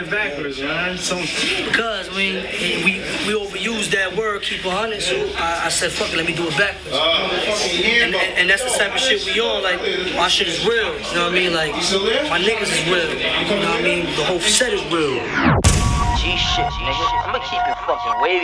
it backwards, man. Because we overused that word, keep 100. So I said, fuck it, let me do it backwards. And that's the type of shit we on. Like, my shit is real. You know what I mean? Like, my niggas is real. You know what I mean? The whole set is real. G shit, nigga. I'ma keep it fucking wavy.